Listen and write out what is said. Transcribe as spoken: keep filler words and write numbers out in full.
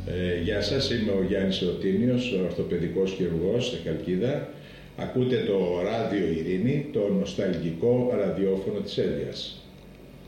Ε, γεια σας, είμαι ο Γιάννης Εωτίνιος, ορθοπαιδικός χειρουργός στη Χαλκίδα. Ακούτε το Ράδιο Ειρήνη, το νοσταλγικό ραδιόφωνο της Έλβειας.